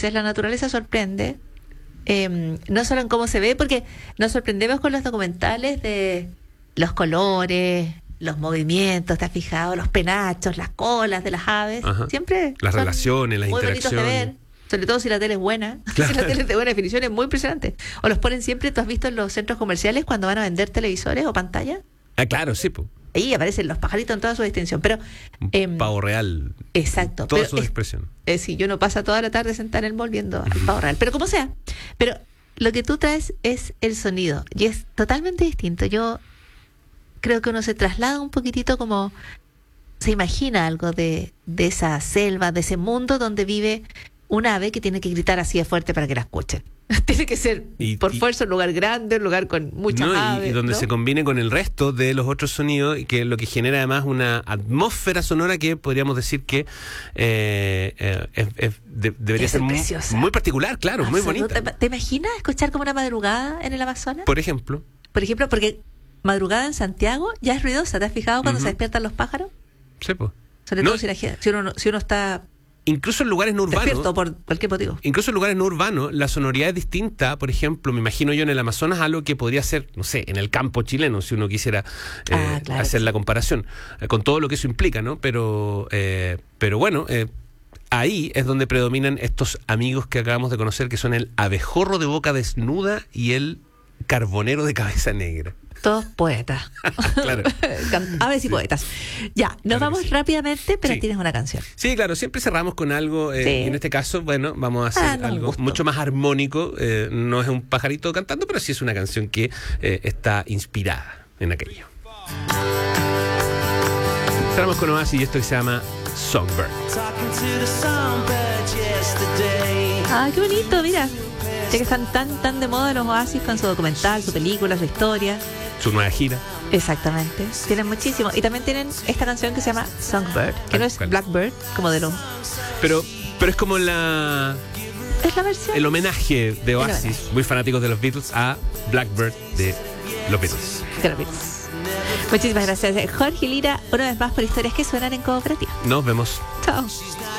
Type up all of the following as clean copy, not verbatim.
veces la naturaleza sorprende, no solo en cómo se ve, porque nos sorprendemos con los documentales de los colores, los movimientos, ¿te has fijado? Los penachos, las colas de las aves. Ajá. Siempre las son relaciones, las muy interacciones. bonitos de ver, sobre todo si la tele es buena. Claro. Si la tele es de buena definición es muy impresionante. O los ponen siempre, ¿tú has visto en los centros comerciales cuando van a vender televisores o pantallas? Claro, sí, pues. Ahí aparecen los pajaritos en toda su distinción, pero Pavo real. exacto. Toda pero su expresión. Sí, yo no paso toda la tarde sentada en el mall viendo al pavo real, pero como sea. Pero lo que tú traes es el sonido y es totalmente distinto. Yo creo que uno se traslada un poquitito, como se imagina algo de esa selva, de ese mundo donde vive un ave que tiene que gritar así de fuerte para que la escuchen. Tiene que ser por fuerza un lugar grande, un lugar con muchas aves. Y donde ¿no? se combine con el resto de los otros sonidos, y que lo que genera además una atmósfera sonora que podríamos decir que debería ser muy particular, claro, muy bonita. ¿Te imaginas escuchar como una madrugada en el Amazonas? Por ejemplo, porque madrugada en Santiago ya es ruidosa. ¿Te has fijado cuando se despiertan los pájaros? Sí, pues. Sobre todo si uno está incluso en lugares no urbanos, despierto por cualquier motivo. Incluso en lugares no urbanos, la sonoridad es distinta. Por ejemplo, me imagino yo en el Amazonas algo que podría ser, no sé, en el campo chileno, si uno quisiera claro, hacer la comparación, con todo lo que eso implica, ¿no? Pero bueno, ahí es donde predominan estos amigos que acabamos de conocer, que son el abejorro de boca desnuda y el carbonero de cabeza negra. Todos poetas. Claro. Aves y poetas. Ya, nos vamos rápidamente, pero Sí. tienes una canción. Sí, claro, siempre cerramos con algo, Sí. y en este caso, bueno, vamos a hacer algo mucho más armónico. No es un pajarito cantando, pero sí es una canción que está inspirada en aquello. Cerramos con Oasis y esto que se llama Songbird. Ah, qué bonito, mira. Ya que están tan de moda los Oasis con su documental, su película, su historia. Su nueva gira. Exactamente. Tienen muchísimo. Y también tienen esta canción que se llama Songbird, que no es ¿Cuál? Blackbird, como de los... Pero es como Es la versión. el homenaje de Oasis, muy fanáticos de los Beatles, a Blackbird de los Beatles. de los Beatles. Muchísimas gracias, Jorge Lira, una vez más por Historias que Suenan en Cooperativa. Nos vemos. Chao.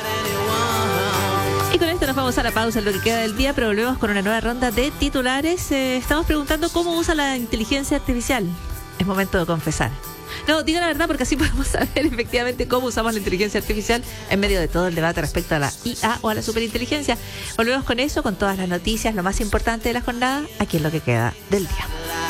Y con esto nos vamos a la pausa en lo que queda del día, pero volvemos con una nueva ronda de titulares. Estamos preguntando cómo usa la inteligencia artificial. Es momento de confesar. No, diga la verdad, porque así podemos saber efectivamente cómo usamos la inteligencia artificial en medio de todo el debate respecto a la IA o a la superinteligencia. Volvemos con eso, con todas las noticias, lo más importante de la jornada, aquí en lo que queda del día.